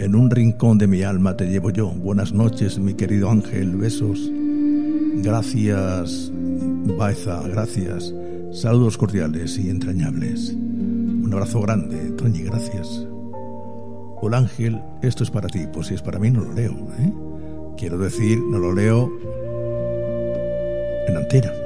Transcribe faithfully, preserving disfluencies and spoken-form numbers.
En un rincón de mi alma te llevo yo. Buenas noches, mi querido Ángel, besos. Gracias, Baeza, gracias. Saludos cordiales y entrañables. Un abrazo grande, Toñi, gracias. Hola Ángel, esto es para ti. Pues si es para mí no lo leo, ¿eh? Quiero decir, no lo leo en antena.